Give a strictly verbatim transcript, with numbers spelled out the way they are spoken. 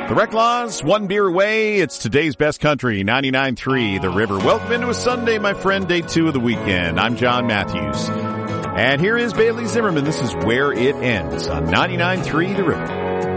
The Rec Laws, one beer away. It's today's best country, ninety-nine point three The River. Welcome into a Sunday, my friend, day two of the weekend. I'm John Matthews. And here is Bailey Zimmerman. This is Where It Ends on ninety-nine point three The River.